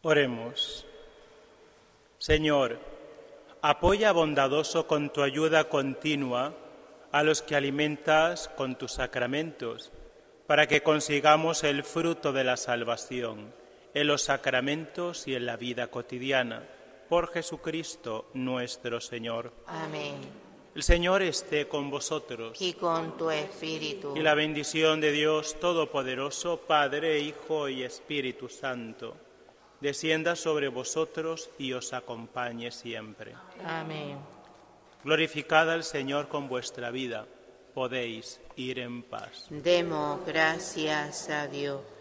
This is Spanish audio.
Oremos. Señor, apoya bondadoso con tu ayuda continua a los que alimentas con tus sacramentos, para que consigamos el fruto de la salvación en los sacramentos y en la vida cotidiana. Por Jesucristo nuestro Señor. Amén. El Señor esté con vosotros. Y con tu espíritu. Y la bendición de Dios Todopoderoso, Padre, Hijo y Espíritu Santo, descienda sobre vosotros y os acompañe siempre. Amén. Glorificad al Señor con vuestra vida. Podéis ir en paz. Demos gracias a Dios.